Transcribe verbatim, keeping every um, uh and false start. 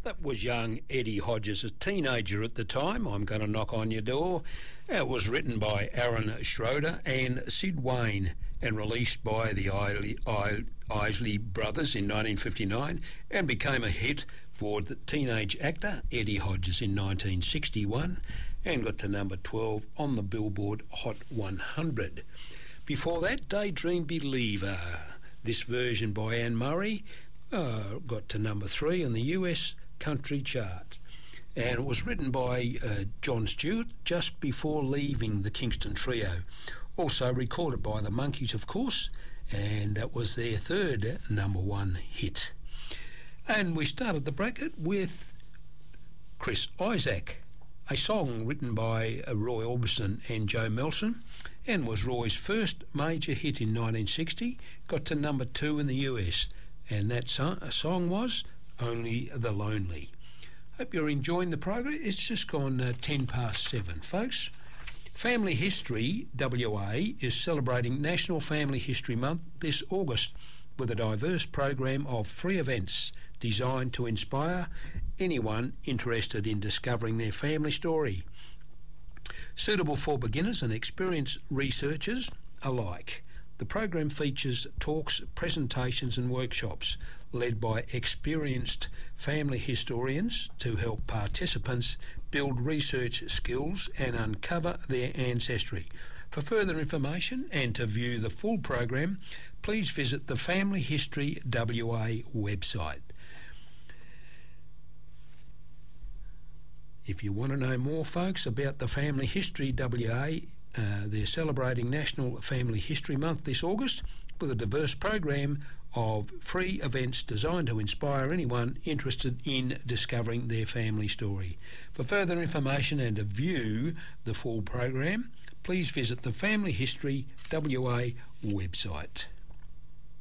That was young Eddie Hodges, a teenager at the time. I'm going to knock on your door. It was written by Aaron Schroeder and Sid Wayne and released by the Isley Brothers in nineteen fifty-nine and became a hit for the teenage actor Eddie Hodges in nineteen sixty-one and got to number twelve on the Billboard Hot one hundred. Before that, Daydream Believer, this version by Anne Murray, uh, got to number three on the U S country chart, and it was written by uh, John Stewart just before leaving the Kingston Trio. Also recorded by the Monkees, of course, and that was their third number one hit. And we started the bracket with Chris Isaak, a song written by uh, Roy Orbison and Joe Melson, and was Roy's first major hit in nineteen sixty, got to number two in the U S, and that so- song was Only the Lonely. Hope you're enjoying the program. It's just gone uh, ten past seven, folks. Family History W A is celebrating National Family History Month this August with a diverse program of free events designed to inspire anyone interested in discovering their family story. Suitable for beginners and experienced researchers alike. The program features talks, presentations and workshops led by experienced family historians to help participants build research skills and uncover their ancestry. For further information and to view the full program, please visit the Family History W A website. If you want to know more, folks, about the Family History W A, Uh, they're celebrating National Family History Month this August with a diverse program of free events designed to inspire anyone interested in discovering their family story. For further information and to view the full program, please visit the Family History W A website.